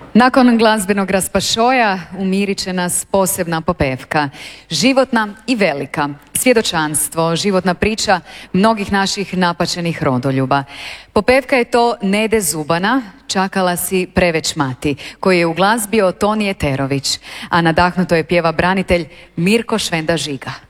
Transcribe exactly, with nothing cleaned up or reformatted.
Nakon glazbenog raspašoja umirit će nas posebna popevka. Životna i velika. Svjedočanstvo, životna priča mnogih naših napačenih rodoljuba. Popevka je to Nede Zubana, Čakala si preveć mati, koji je uglazbio Toni Eterović, a nadahnuto je pjeva branitelj Mirko Švenda Žiga.